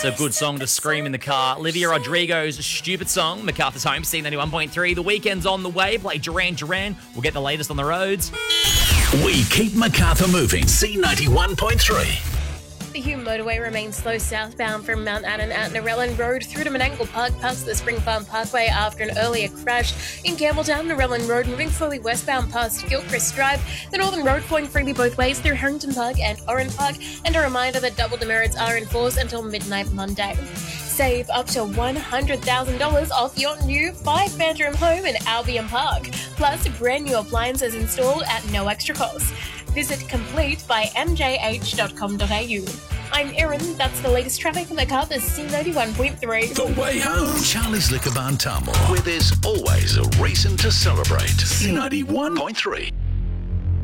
a good song to scream in the car. Olivia Rodrigo's Stupid Song, MacArthur's Home, C91.3. The weekend's on the way. Play Duran Duran. We'll get the latest on the roads. We keep MacArthur moving. C91.3. The Hume motorway remains slow southbound from Mount Annan at Narellan Road through to Menangle Park past the Spring Farm Pathway after an earlier crash. In Campbelltown, Narellan Road moving slowly westbound past Gilchrist Drive. The Northern Road flowing freely both ways through Harrington Park and Oran Park. And a reminder that double demerits are in force until midnight Monday. Save up to $100,000 off your new 5-bedroom home in Albion Park. Plus, brand new appliances installed at no extra cost. Visit complete by mjh.com.au. I'm Erin, that's the latest traffic in MacArthur's C91.3. The way home. Charlie's Liquor Barn Tamworth, where there's always a reason to celebrate. C91.3.